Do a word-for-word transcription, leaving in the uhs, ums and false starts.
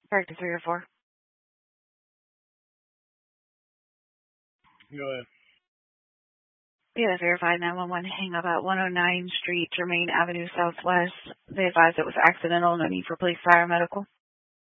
Character three or four. Go ahead. Yeah, verified nine one one hang up at one oh nine Street, Germain Avenue Southwest. They advised it was accidental, no need for police, fire, medical.